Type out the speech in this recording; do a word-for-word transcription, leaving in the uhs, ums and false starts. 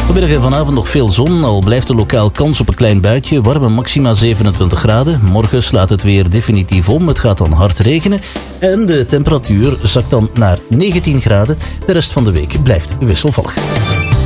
Vanmiddag en vanavond nog veel zon, al blijft er lokaal kans op een klein buitje. Warme maxima zevenentwintig graden. Morgen slaat het weer definitief om. Het gaat dan hard regenen. En de temperatuur zakt dan naar negentien graden. De rest van de week blijft wisselvallig.